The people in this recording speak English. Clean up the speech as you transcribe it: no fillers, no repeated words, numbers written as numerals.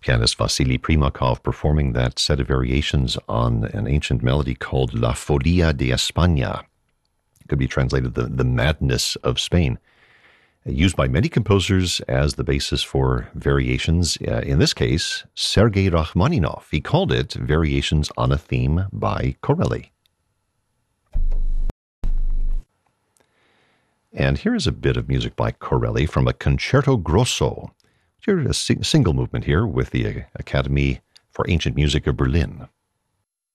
Pianist Vasily Primakov performing that set of variations on an ancient melody called La Folia de España. It could be translated the madness of Spain. Used by many composers as the basis for variations. In this case, Sergei Rachmaninoff. He called it Variations on a Theme by Corelli. And here is a bit of music by Corelli from a Concerto Grosso. Here's a single movement here with the Academy for Ancient Music of Berlin.